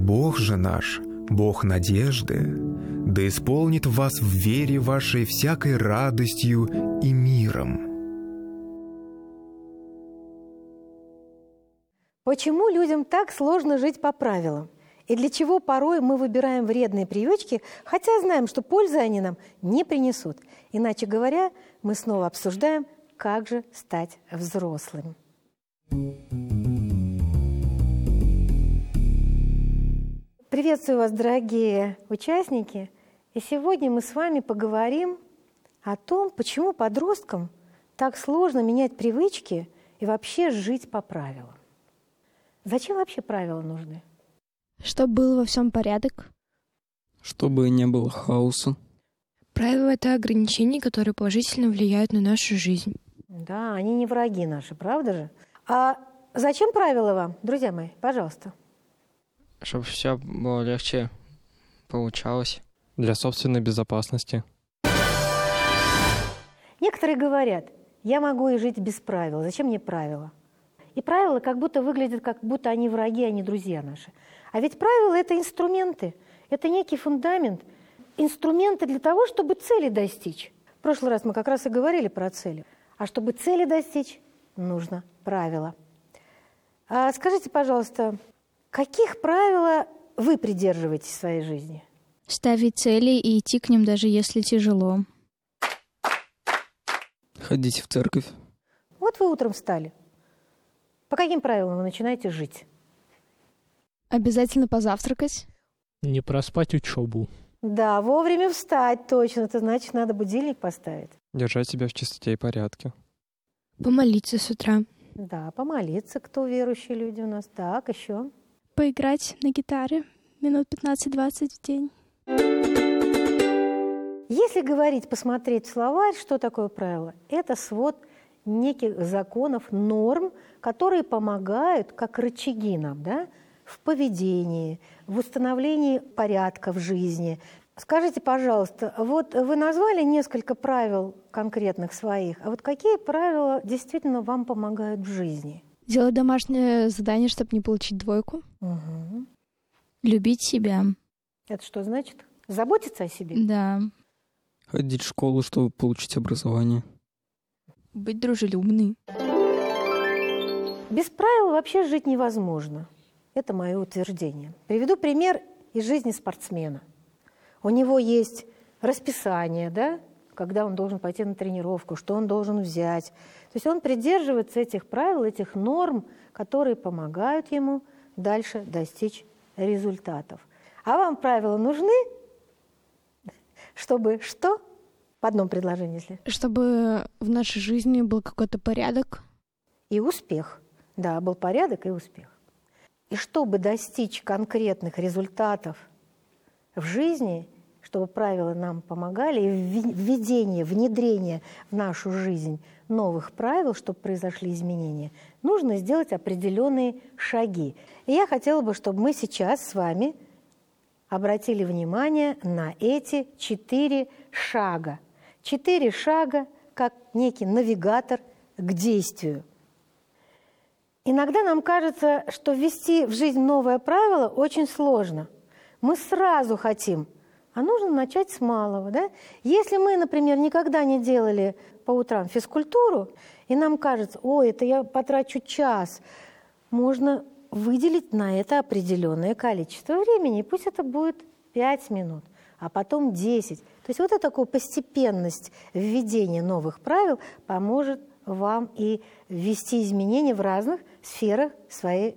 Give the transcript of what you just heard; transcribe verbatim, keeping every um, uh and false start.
Бог же наш, Бог надежды, да исполнит вас в вере вашей всякой радостью и миром. Почему людям так сложно жить по правилам? И для чего порой мы выбираем вредные привычки, хотя знаем, что пользы они нам не принесут? Иначе говоря, мы снова обсуждаем, как же стать взрослым. Приветствую вас, дорогие участники! И сегодня мы с вами поговорим о том, почему подросткам так сложно менять привычки и вообще жить по правилам. Зачем вообще правила нужны? Чтобы был во всем порядок. Чтобы не было хаоса. Правила — это ограничения, которые положительно влияют на нашу жизнь. Да, они не враги наши, правда же? А зачем правила вам, друзья мои? Пожалуйста. Чтобы все было легче получалось. Для собственной безопасности. Некоторые говорят, я могу и жить без правил. Зачем мне правила? И правила как будто выглядят, как будто они враги, а не друзья наши. А ведь правила – это инструменты, это некий фундамент, инструменты для того, чтобы цели достичь. В прошлый раз мы как раз и говорили про цели. А чтобы цели достичь, нужно правила. А скажите, пожалуйста, каких правил вы придерживаетесь в своей жизни? Ставить цели и идти к ним, даже если тяжело. Ходить в церковь. Вот вы утром встали. По каким правилам вы начинаете жить? Обязательно позавтракать. Не проспать учебу. Да, вовремя встать, точно. Это значит, надо будильник поставить. Держать себя в чистоте и порядке. Помолиться с утра. Да, помолиться, кто верующие люди у нас. Так, еще. Поиграть на гитаре минут пятнадцать-двадцать в день. Если говорить, посмотреть в словарь, что такое правило, это свод неких законов, норм, которые помогают, как рычаги нам, да, в поведении, в установлении порядка в жизни. Скажите, пожалуйста, вот вы назвали несколько правил конкретных своих, а вот какие правила действительно вам помогают в жизни? Делать домашнее задание, чтобы не получить двойку. Угу. Любить себя. Это что значит? Заботиться о себе? Да. Ходить в школу, чтобы получить образование. Быть дружелюбной. Без правил вообще жить невозможно. Это мое утверждение. Приведу пример из жизни спортсмена. У него есть расписание, да, когда он должен пойти на тренировку, что он должен взять. То есть он придерживается этих правил, этих норм, которые помогают ему дальше достичь результатов. А вам правила нужны, чтобы что? В одном предложении, если. Чтобы в нашей жизни был какой-то порядок. И успех. Да, был порядок и успех. И чтобы достичь конкретных результатов в жизни, чтобы правила нам помогали, и введение, внедрение в нашу жизнь новых правил, чтобы произошли изменения, нужно сделать определенные шаги. И я хотела бы, чтобы мы сейчас с вами обратили внимание на эти четыре шага. Четыре шага, как некий навигатор к действию. Иногда нам кажется, что ввести в жизнь новое правило очень сложно. Мы сразу хотим, а нужно начать с малого. Да? Если мы, например, никогда не делали по утрам физкультуру, и нам кажется, ой, это я потрачу час, можно выделить на это определенное количество времени, и пусть это будет пять минут, а потом десять. То есть вот эта такая постепенность введения новых правил поможет вам и ввести изменения в разных сферах своей